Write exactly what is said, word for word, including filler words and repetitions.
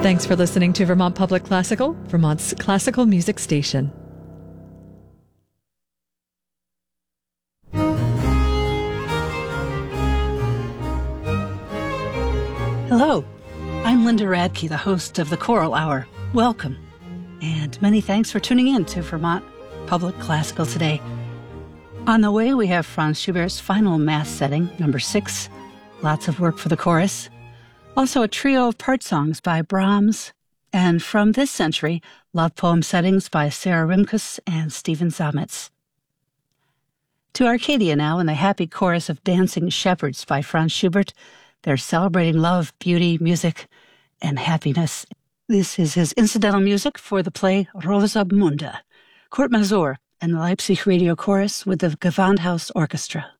Thanks for listening to Vermont Public Classical, Vermont's classical music station. Hello, I'm Linda Radke, the host of the Choral Hour. Welcome, and many thanks for tuning in to Vermont Public Classical today. On the way, we have Franz Schubert's final Mass setting, number six, lots of work for the chorus. Also a trio of part songs by Brahms, and from this century, love poem settings by Sarah Rimkus and Stephen Zametz. To Arcadia now, and the happy chorus of Dancing Shepherds by Franz Schubert. They're celebrating love, beauty, music, and happiness. This is his incidental music for the play Rosamunde, Kurt Masur and the Leipzig Radio Chorus with the Gewandhaus Orchestra.